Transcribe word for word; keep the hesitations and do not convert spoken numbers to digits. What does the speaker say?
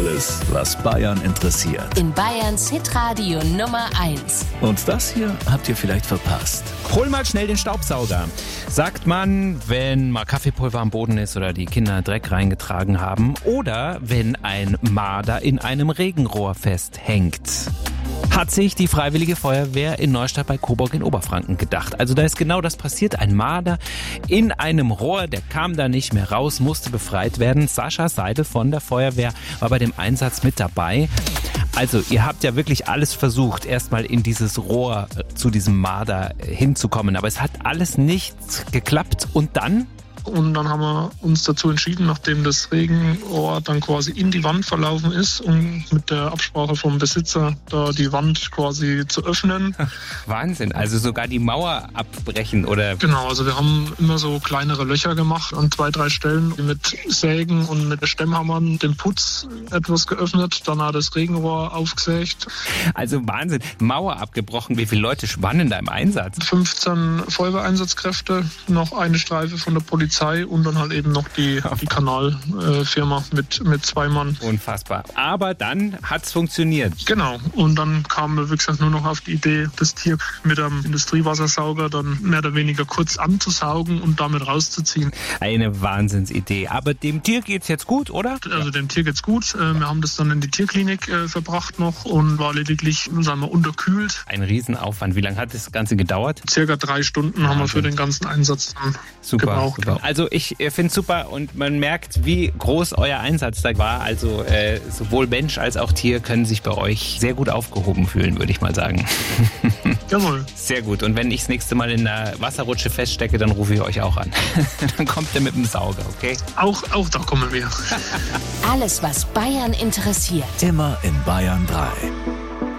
Alles, was Bayern interessiert. In Bayerns Hitradio Nummer eins. Und das hier habt ihr vielleicht verpasst. Hol mal schnell den Staubsauger, sagt man, wenn mal Kaffeepulver am Boden ist oder die Kinder Dreck reingetragen haben oder wenn ein Marder in einem Regenrohr festhängt. Hat sich die Freiwillige Feuerwehr in Neustadt bei Coburg in Oberfranken gedacht. Also da ist genau das passiert. Ein Marder in einem Rohr, der kam da nicht mehr raus, musste befreit werden. Sascha Seidel von der Feuerwehr war bei dem Einsatz mit dabei. Also ihr habt ja wirklich alles versucht, erstmal in dieses Rohr zu diesem Marder hinzukommen. Aber es hat alles nicht geklappt. Und dann? Und dann haben wir uns dazu entschieden, nachdem das Regenrohr dann quasi in die Wand verlaufen ist, um mit der Absprache vom Besitzer da die Wand quasi zu öffnen. Wahnsinn, also sogar die Mauer abbrechen, oder? Genau, also wir haben immer so kleinere Löcher gemacht an zwei, drei Stellen mit Sägen und mit Stemmhammern den Putz etwas geöffnet, dann hat das Regenrohr aufgesägt. Also Wahnsinn, Mauer abgebrochen, wie viele Leute waren da im Einsatz? fünfzehn Feuerwehreinsatzkräfte, noch eine Streife von der Polizei. Und dann halt eben noch die, die Kanalfirma äh, mit, mit zwei Mann. Unfassbar. Aber dann hat's funktioniert. Genau. Und dann kamen wir, wie gesagt, nur noch auf die Idee, das Tier mit einem Industriewassersauger dann mehr oder weniger kurz anzusaugen und damit rauszuziehen. Eine Wahnsinnsidee. Aber dem Tier geht's jetzt gut, oder? Also dem Tier geht's gut. Wir haben das dann in die Tierklinik äh, verbracht noch und war lediglich, sagen wir, unterkühlt. Ein Riesenaufwand. Wie lange hat das Ganze gedauert? Circa drei Stunden haben wir für den ganzen Einsatz dann super, gebraucht. Super. Also ich finde es super und man merkt, wie groß euer Einsatz da war. Also äh, sowohl Mensch als auch Tier können sich bei euch sehr gut aufgehoben fühlen, würde ich mal sagen. Jawohl. Sehr gut. Und wenn ich das nächste Mal in der Wasserrutsche feststecke, dann rufe ich euch auch an. Dann kommt ihr mit dem Sauger, okay? Auch, auch da kommen wir. Alles, was Bayern interessiert. Immer in Bayern drei.